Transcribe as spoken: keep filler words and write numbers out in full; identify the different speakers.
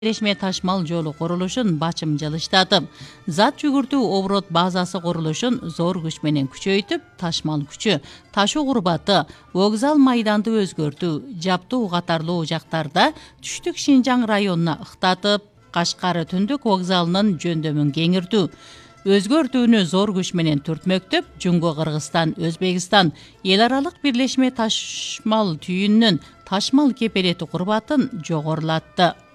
Speaker 1: Бирешме ташмал жолу курулушун бачым жылыштатып, зат жүгүртүү оборот базасы курулушун зор күч менен күчөйтүп, ташмал күчү, ташуу курбаты, вокзал майданды өзгөртүү, жаптуу катарлуу жактарда түштүк Шинжаң районуна ыктатып, Кашкары түндүк вокзалынын жөндөмүн кеңиртүү, өзгөртүүнү зор күч менен түртмөктөп, Жумго Кыргызстан, Өзбекстан эл аралык бирлешме ташмал түйүнүнүн ташмал кепелети курбатын жогорулатты.